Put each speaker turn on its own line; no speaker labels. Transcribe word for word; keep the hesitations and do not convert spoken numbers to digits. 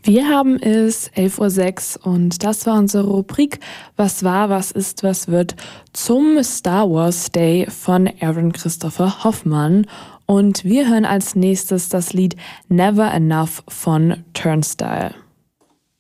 Wir haben es elf Uhr sechs und das war unsere Rubrik Was war, was ist, was wird zum Star Wars Day von Aaron Christopher Hoffmann. Und wir hören als nächstes das Lied Never Enough von Turnstile.